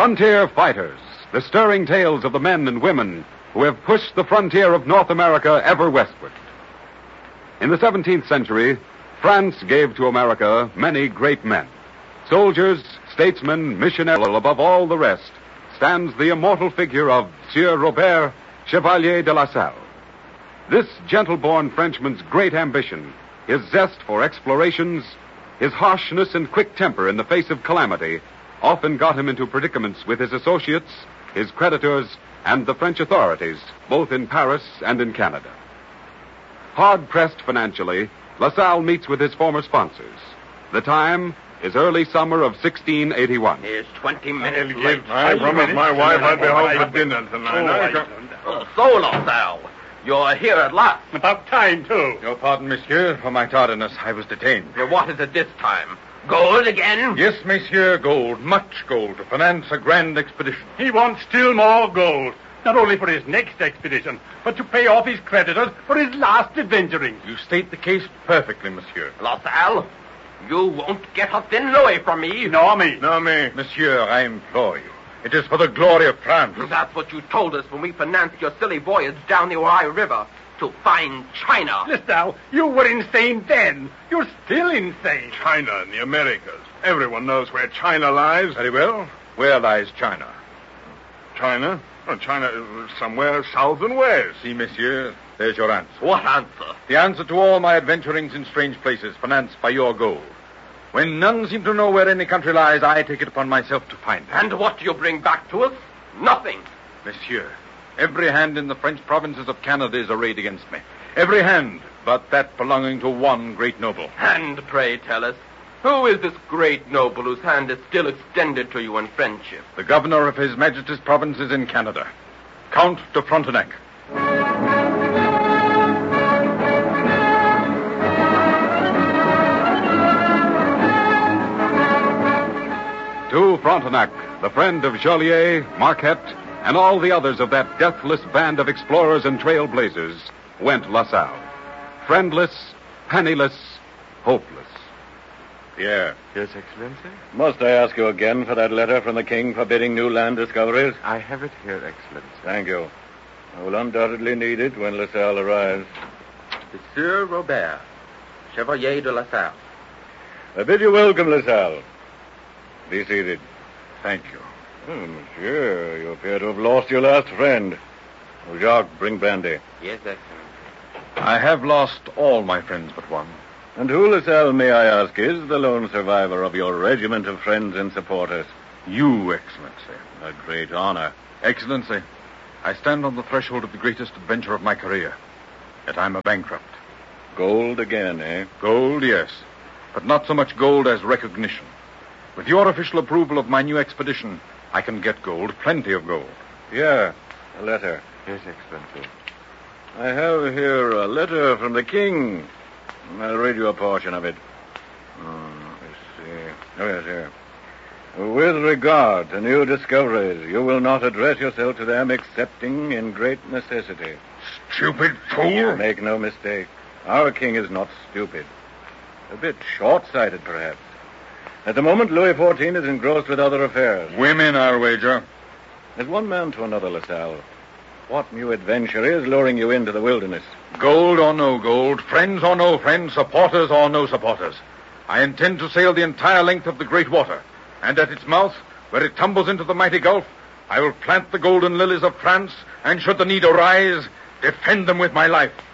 Frontier Fighters, the stirring tales of the men and women who have pushed the frontier of North America ever westward. In the 17th century, France gave to America many great men. Soldiers, statesmen, missionaries, above all the rest, stands the immortal figure of Sieur Robert, Chevalier de La Salle. This gentle-born Frenchman's great ambition, his zest for explorations, his harshness and quick temper in the face of calamity, often got him into predicaments with his associates, his creditors, and the French authorities, both in Paris and in Canada. Hard-pressed financially, La Salle meets with his former sponsors. The time is early summer of 1681. Here's 20 minutes late. I promised my wife I'd be home for dinner tonight. So, La Salle, you're here at last. About time, too. Your pardon, monsieur, for my tardiness. I was detained. What is it this time? Gold again? Yes, monsieur, gold. Much gold to finance a grand expedition. He wants still more gold. Not only for his next expedition, but to pay off his creditors for his last adventuring. You state the case perfectly, monsieur. La Salle, you won't get a thin louis from me. Nor me. No, me. Monsieur, I implore you. It is for the glory of France. That's what you told us when we financed your silly voyage down the Ohio River to find China. Listen now, you were insane then. You're still insane. China and the Americas. Everyone knows where China lies. Very well. Where lies China? China? Oh, China is somewhere south and west. See, monsieur, there's your answer. What answer? The answer to all my adventurings in strange places, financed by your gold. When none seem to know where any country lies, I take it upon myself to find it. And what do you bring back to us? Nothing. Monsieur, every hand in the French provinces of Canada is arrayed against me. Every hand, but that belonging to one great noble. And pray tell us, who is this great noble whose hand is still extended to you in friendship? The governor of His Majesty's provinces in Canada, Count de Frontenac. To Frontenac, the friend of Joliet, Marquette, and all the others of that deathless band of explorers and trailblazers, went La Salle. Friendless, penniless, hopeless. Pierre. Yes, Excellency? Must I ask you again for that letter from the king forbidding new land discoveries? I have it here, Excellency. Thank you. I will undoubtedly need it when La Salle arrives. Monsieur Robert, Chevalier de La Salle. I bid you welcome, La Salle. Be seated. Thank you. Oh, monsieur, you appear to have lost your last friend. Oh, Jacques, bring brandy. Yes, Excellency. I have lost all my friends but one. And who, La Salle, may I ask, is the lone survivor of your regiment of friends and supporters? You, Excellency. A great honor. Excellency, I stand on the threshold of the greatest adventure of my career. Yet I'm a bankrupt. Gold again, eh? Gold, yes. But not so much gold as recognition. With your official approval of my new expedition, I can get gold, plenty of gold. Here, a letter. Yes, Excellency. I have here a letter from the king. I'll read you a portion of it. Let's see. Oh, yes, here. With regard to new discoveries, you will not address yourself to them excepting in great necessity. Stupid fool! Make no mistake. Our king is not stupid. A bit short-sighted, perhaps. At the moment, Louis XIV is engrossed with other affairs. Women, I'll wager. As one man to another, La Salle, what new adventure is luring you into the wilderness? Gold or no gold, friends or no friends, supporters or no supporters. I intend to sail the entire length of the great water, and at its mouth, where it tumbles into the mighty gulf, I will plant the golden lilies of France, and should the need arise, defend them with my life.